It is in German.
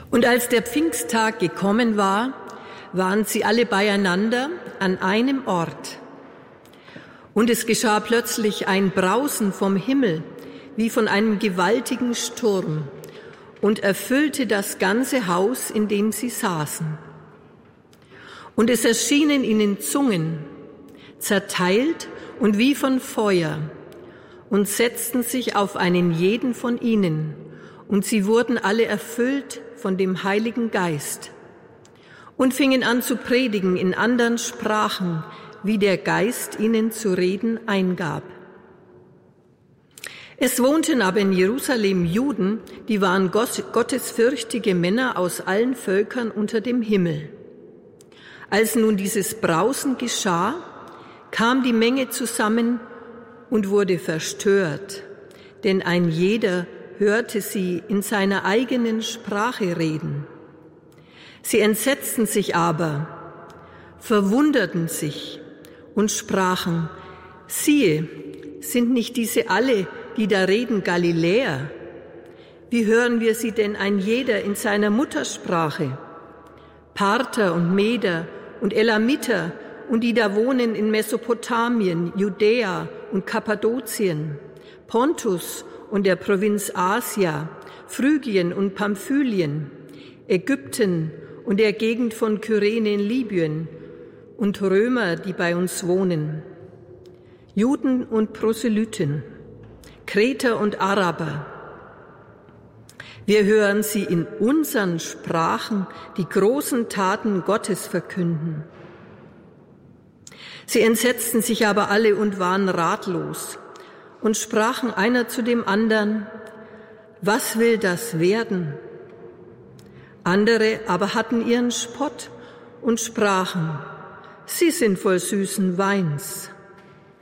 Und als der Pfingsttag gekommen war, waren sie alle beieinander an einem Ort. Und es geschah plötzlich ein Brausen vom Himmel, wie von einem gewaltigen Sturm, und erfüllte das ganze Haus, in dem sie saßen. Und es erschienen ihnen Zungen, zerteilt und wie von Feuer, und setzten sich auf einen jeden von ihnen, und sie wurden alle erfüllt von dem Heiligen Geist und fingen an zu predigen in anderen Sprachen, wie der Geist ihnen zu reden eingab. Es wohnten aber in Jerusalem Juden, die waren gottesfürchtige Männer aus allen Völkern unter dem Himmel. Als nun dieses Brausen geschah, kam die Menge zusammen und wurde verstört, denn ein jeder hörte sie in seiner eigenen Sprache reden. Sie entsetzten sich aber, verwunderten sich und sprachen: Siehe, sind nicht diese alle, die da reden, Galiläer? Wie hören wir sie denn ein jeder in seiner Muttersprache? Parther und Meder und Elamiter und die da wohnen in Mesopotamien, Judäa und Kappadokien, Pontus und der Provinz Asia, Phrygien und Pamphylien, Ägypten und der Gegend von Kyrene in Libyen und Römer, die bei uns wohnen, Juden und Proselyten, Kreter und Araber. Wir hören sie in unseren Sprachen die großen Taten Gottes verkünden. Sie entsetzten sich aber alle und waren ratlos und sprachen einer zu dem anderen: Was will das werden? Andere aber hatten ihren Spott und sprachen: Sie sind voll süßen Weins.